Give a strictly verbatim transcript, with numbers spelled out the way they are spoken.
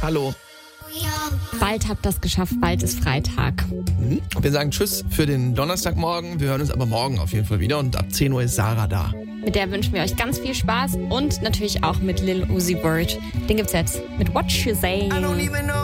Hallo. Bald habt ihr das geschafft, bald ist Freitag. Mhm. Wir sagen Tschüss für den Donnerstagmorgen. Wir hören uns aber morgen auf jeden Fall wieder und ab zehn Uhr ist Sarah da. Mit der wünschen wir euch ganz viel Spaß und natürlich auch mit Lil Uzi Vert. Den gibt's jetzt mit What You Say.